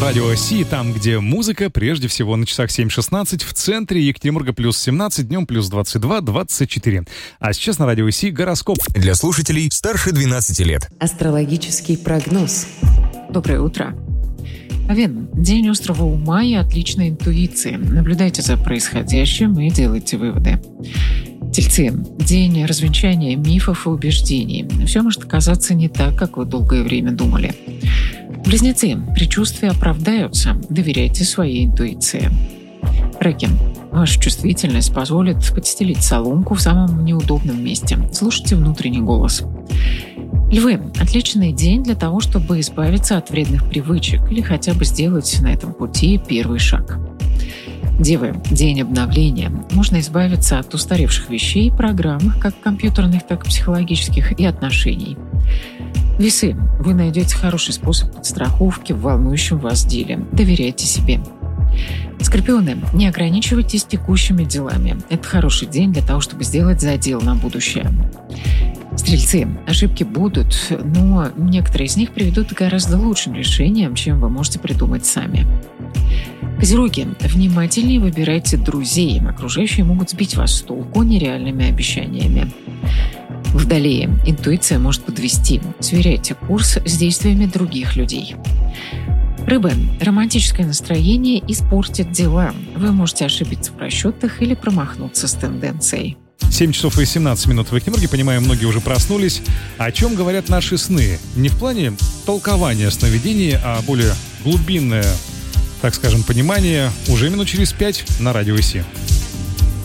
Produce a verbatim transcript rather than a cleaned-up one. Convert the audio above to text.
Радио Оси, там, где музыка, прежде всего, на часах семь шестнадцать, в центре Екатеринбурга плюс семнадцать, днем плюс двадцать два двадцать четыре. А сейчас на Радио Оси гороскоп. Для слушателей старше двенадцати лет. Астрологический прогноз. Доброе утро. Овен. День острого ума и отличной интуиции. Наблюдайте за происходящим и делайте выводы. Тельцы. День развенчания мифов и убеждений. Все может оказаться не так, как вы долгое время думали. Близнецы. Предчувствия оправдаются. Доверяйте своей интуиции. Раки. Ваша чувствительность позволит подстелить соломку в самом неудобном месте. Слушайте внутренний голос. Львы. Отличный день для того, чтобы избавиться от вредных привычек или хотя бы сделать на этом пути первый шаг. Девы. День обновления. Можно избавиться от устаревших вещей и программ, как компьютерных, так и психологических, и отношений. Весы. Вы найдете хороший способ подстраховки в волнующем вас деле. Доверяйте себе. Скорпионы. Не ограничивайтесь текущими делами. Это хороший день для того, чтобы сделать задел на будущее. Стрельцы. Ошибки будут, но некоторые из них приведут к гораздо лучшим решениям, чем вы можете придумать сами. Козероги. Внимательнее выбирайте друзей. Окружающие могут сбить вас с толку нереальными обещаниями. Водолеи. Интуиция может подвести. Сверяйте курс с действиями других людей. Рыбы. Романтическое настроение испортит дела. Вы можете ошибиться в расчетах или промахнуться с тенденцией. семь часов и семнадцать минут в Екатеринбурге. Понимаю, многие уже проснулись. О чем говорят наши сны? Не в плане толкования сновидений, а более глубинное, так скажем, понимание уже минут через пять на Радио Оси.